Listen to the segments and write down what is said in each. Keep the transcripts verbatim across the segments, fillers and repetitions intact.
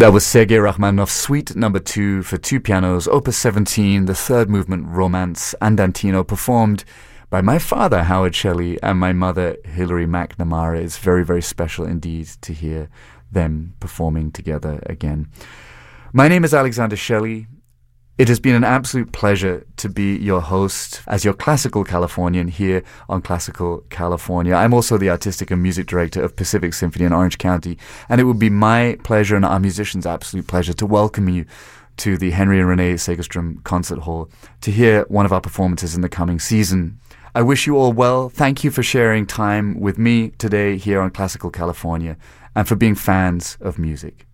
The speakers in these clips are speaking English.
That was Sergei Rachmaninoff's Suite Number Two for two pianos, Opus seventeen, the third movement, Romance Andantino, performed by my father, Howard Shelley, and my mother, Hilary McNamara. It's very, very special indeed to hear them performing together again. My name is Alexander Shelley. It has been an absolute pleasure to be your host as your classical Californian here on Classical California. I'm also the artistic and music director of Pacific Symphony in Orange County, and it would be my pleasure and our musicians' absolute pleasure to welcome you to the Henry and Renee Segerstrom Concert Hall to hear one of our performances in the coming season. I wish you all well. Thank you for sharing time with me today here on Classical California and for being fans of music.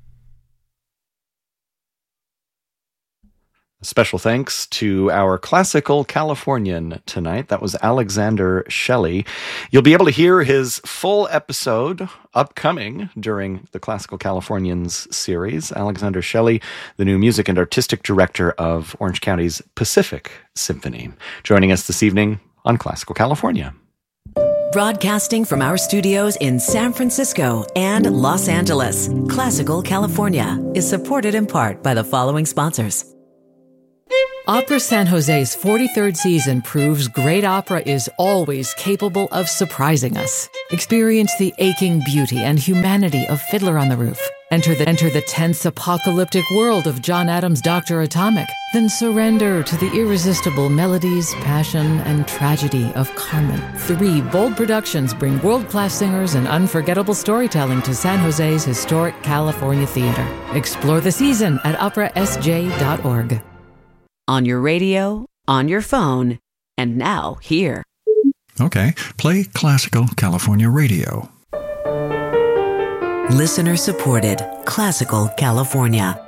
Special thanks to our Classical Californian tonight. That was Alexander Shelley. You'll be able to hear his full episode upcoming during the Classical Californians series. Alexander Shelley, the new music and artistic director of Orange County's Pacific Symphony, joining us this evening on Classical California. Broadcasting from our studios in San Francisco and Los Angeles, Classical California is supported in part by the following sponsors. Opera San Jose's forty-third season proves great opera is always capable of surprising us. Experience the aching beauty and humanity of Fiddler on the Roof. Enter the, enter the tense apocalyptic world of John Adams' Doctor Atomic. Then surrender to the irresistible melodies, passion, and tragedy of Carmen. Three bold productions bring world-class singers and unforgettable storytelling to San Jose's historic California theater. Explore the season at opera s j dot org. On your radio, on your phone, and now here. Okay, play Classical California Radio. Listener supported Classical California.